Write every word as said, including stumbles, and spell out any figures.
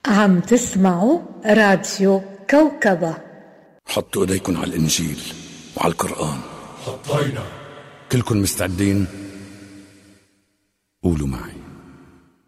عم تسمعوا راديو كوكبة. حطوا ايديكم على الانجيل وعلى القرآن. حطينا. كلكم مستعدين؟